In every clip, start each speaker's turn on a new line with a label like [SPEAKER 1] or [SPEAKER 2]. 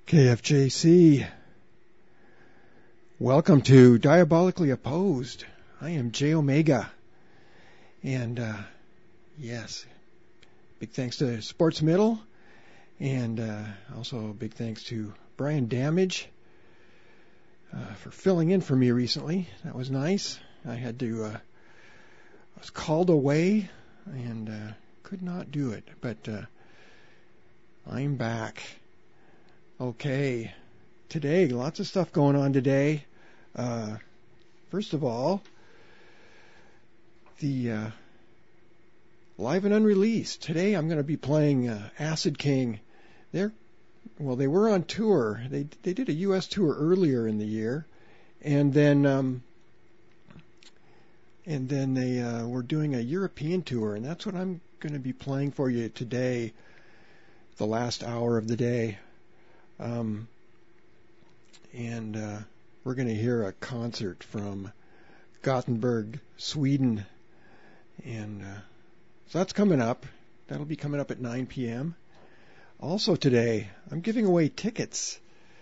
[SPEAKER 1] KFJC. Welcome to Diabolically Opposed. I am J Omega. And, yes, big thanks to Sports Middle. And also big thanks to Brian Damage for filling in for me recently. That was nice. I was called away and could not do it. But I'm back. Okay, today, lots of stuff going on today. First of all, the Live and Unreleased. Today I'm going to be playing Acid King. They were on tour. They did a U.S. tour earlier in the year, and then they were doing a European tour, and that's what I'm going to be playing for you today, the last hour of the day. We're going to hear a concert from Gothenburg, Sweden. And so that's coming up. That'll be coming up at 9 p.m. Also today, I'm giving away tickets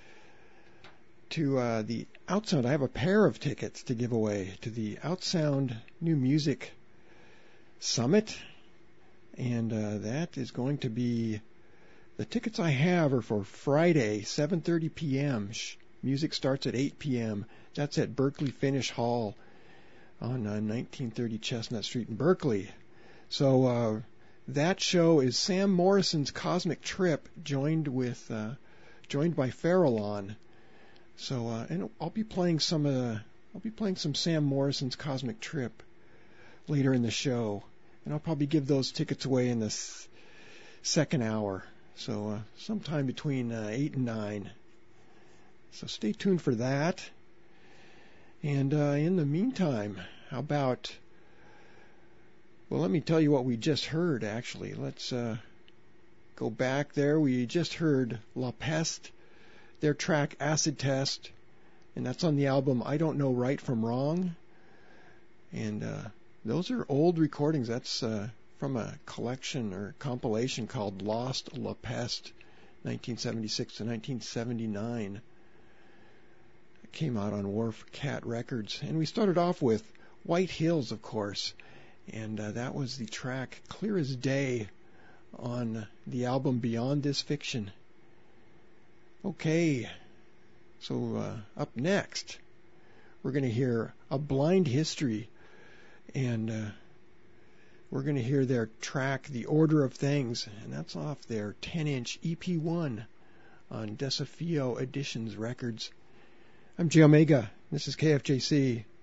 [SPEAKER 1] to the Outsound. I have a pair of tickets to give away to the Outsound New Music Summit. And that is going to be... The tickets I have are for Friday, 7:30 p.m. Music starts at 8 p.m. That's at Berkeley Finish Hall on 1930 Chestnut Street in Berkeley. So that show is Sam Morrison's Cosmic Trip, joined by Farallon. So and I'll be playing some Sam Morrison's Cosmic Trip later in the show, and I'll probably give those tickets away in the second hour. So sometime between 8 and 9. So stay tuned for that. And in the meantime, how about... Well, let me tell you what we just heard, actually. Let's go back there. We just heard La Peste, their track Acid Test. And that's on the album I Don't Know Right From Wrong. And those are old recordings. That's... from a collection or compilation called Lost La Peste, 1976 to 1979. It came out on Wharf Cat Records. And we started off with White Hills, of course. And that was the track Clear as Day on the album Beyond This Fiction. Okay, so up next, we're going to hear A Blind History. And... we're going to hear their track, The Order of Things, and that's off their 10-inch EP1 on Desafio Editions Records. I'm J Omega. This is KFJC.